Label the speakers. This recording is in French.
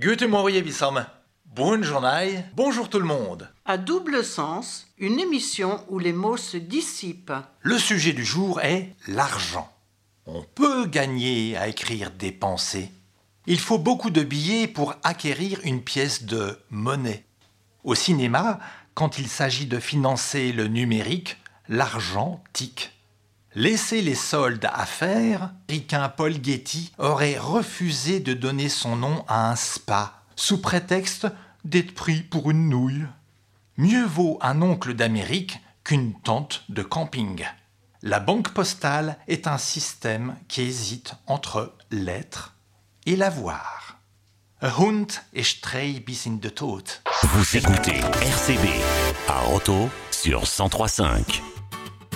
Speaker 1: Guten Morgen zusammen. Bonne journée. Bonjour tout le monde.
Speaker 2: À double sens, une émission où les mots se dissipent.
Speaker 1: Le sujet du jour est l'argent. On peut gagner à écrire des pensées. Il faut beaucoup de billets pour acquérir une pièce de monnaie. Au cinéma, quand il s'agit de financer le numérique, l'argent tique. Laisser les soldes à faire, ricain Paul Getty aurait refusé de donner son nom à un spa, sous prétexte d'être pris pour une nouille. Mieux vaut un oncle d'Amérique qu'une tante de camping. La banque postale est un système qui hésite entre l'être et l'avoir. Un Hund ist treu bis in den Tod.
Speaker 3: Vous écoutez RCB à Roto sur 103.5.